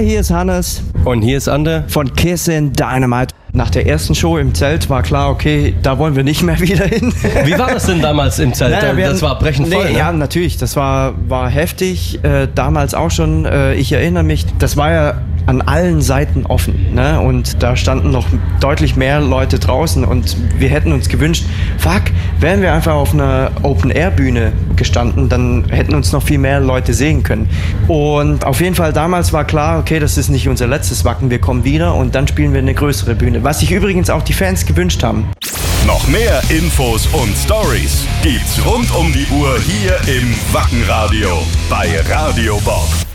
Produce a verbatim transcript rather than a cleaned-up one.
Hi, hier ist Hannes. Und hier ist Ander von Kissin' Dynamite. Nach der ersten Show im Zelt war klar, okay, da wollen wir nicht mehr wieder hin. Wie war das denn damals im Zelt? Naja, wir das hatten, war brechend voll, nee, ne? Ja, natürlich, das war, war heftig, äh, damals auch schon. Äh, ich erinnere mich, das war ja an allen Seiten offen, ne? Und da standen noch deutlich mehr Leute draußen und wir hätten uns gewünscht, fuck, wären wir einfach auf einer Open-Air-Bühne gestanden, dann hätten uns noch viel mehr Leute sehen können. Und auf jeden Fall damals war klar, okay, das ist nicht unser letztes Wacken, wir kommen wieder und dann spielen wir eine größere Bühne, was sich übrigens auch die Fans gewünscht haben. Noch mehr Infos und Stories gibt's rund um die Uhr hier im Wackenradio bei Radio Bob.